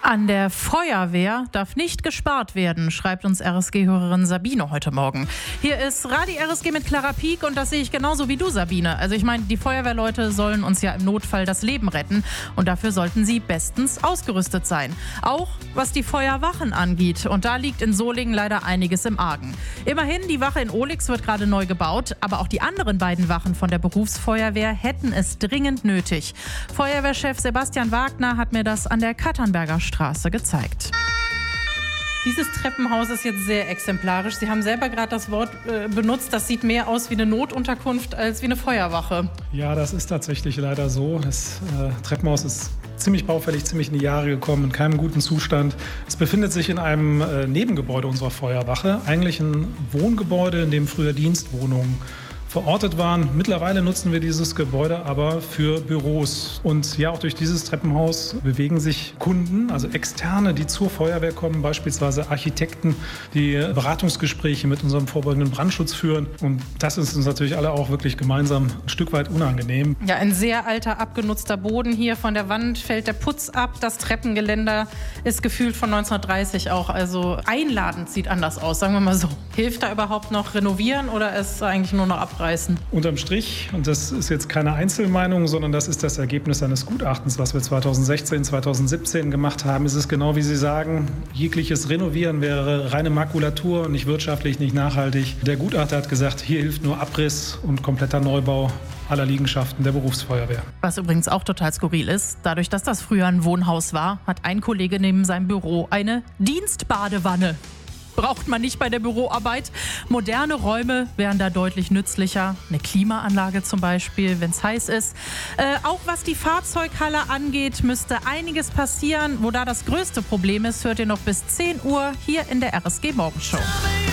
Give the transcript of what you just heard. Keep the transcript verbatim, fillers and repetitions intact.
An der Feuerwehr darf nicht gespart werden, schreibt uns R S G-Hörerin Sabine heute Morgen. Hier ist Radi R S G mit Clara Pieck und das sehe ich genauso wie du, Sabine. Also ich meine, die Feuerwehrleute sollen uns ja im Notfall das Leben retten und dafür sollten sie bestens ausgerüstet sein. Auch was die Feuerwachen angeht. Und da liegt in Solingen leider einiges im Argen. Immerhin, die Wache in Ohlix wird gerade neu gebaut, aber auch die anderen beiden Wachen von der Berufsfeuerwehr hätten es dringend nötig. Feuerwehrchef Sebastian Wagner hat mir das an der Katternberger Straße gezeigt. Dieses Treppenhaus ist jetzt sehr exemplarisch. Sie haben selber gerade das Wort äh, benutzt, das sieht mehr aus wie eine Notunterkunft als wie eine Feuerwache. Ja, das ist tatsächlich leider so. Das äh, Treppenhaus ist ziemlich baufällig, ziemlich in die Jahre gekommen, in keinem guten Zustand. Es befindet sich in einem äh, Nebengebäude unserer Feuerwache, eigentlich ein Wohngebäude, in dem früher Dienstwohnungen verortet waren. Mittlerweile nutzen wir dieses Gebäude aber für Büros. Und ja, auch durch dieses Treppenhaus bewegen sich Kunden, also Externe, die zur Feuerwehr kommen, beispielsweise Architekten, die Beratungsgespräche mit unserem vorbeugenden Brandschutz führen. Und das ist uns natürlich alle auch wirklich gemeinsam ein Stück weit unangenehm. Ja, ein sehr alter, abgenutzter Boden hier. Von der Wand fällt der Putz ab. Das Treppengeländer ist gefühlt von neunzehnhundertdreißig auch. Also einladend sieht anders aus, sagen wir mal so. Hilft da überhaupt noch renovieren oder ist eigentlich nur noch abreißen? Unterm Strich, und das ist jetzt keine Einzelmeinung, sondern das ist das Ergebnis eines Gutachtens, was wir zweitausendsechzehn, zweitausendsiebzehn gemacht haben, ist es genau wie Sie sagen, jegliches Renovieren wäre reine Makulatur, nicht wirtschaftlich, nicht nachhaltig. Der Gutachter hat gesagt, hier hilft nur Abriss und kompletter Neubau aller Liegenschaften der Berufsfeuerwehr. Was übrigens auch total skurril ist, dadurch, dass das früher ein Wohnhaus war, hat ein Kollege neben seinem Büro eine Dienstbadewanne. Braucht man nicht bei der Büroarbeit. Moderne Räume wären da deutlich nützlicher. Eine Klimaanlage zum Beispiel, wenn es heiß ist. Äh, auch was die Fahrzeughalle angeht, müsste einiges passieren. Wo da das größte Problem ist, hört ihr noch bis zehn Uhr hier in der R S G Morgenshow.